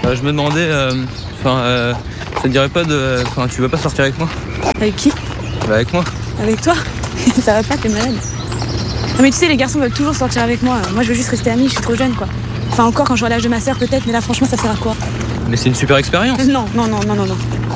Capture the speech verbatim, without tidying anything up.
Euh, je me demandais, enfin, euh, euh, ça te dirait pas de, enfin, tu veux pas sortir avec moi? Avec qui? Bah avec moi. Avec toi? Ça va pas, t'es malade. Non mais tu sais, les garçons veulent toujours sortir avec moi. Moi, je veux juste rester amie, je suis trop jeune, quoi. Enfin, encore quand j'aurai l'âge de ma sœur, peut-être, mais là, franchement, ça sert à quoi? Mais c'est une super expérience. Non, non, non, non, non, non.